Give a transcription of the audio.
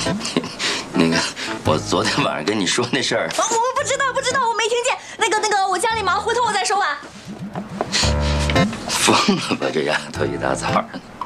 那个，我昨天晚上跟你说那事儿， 我不知道，我没听见。那个，我家里忙，回头我再说吧。 疯了吧？这丫头一大早的。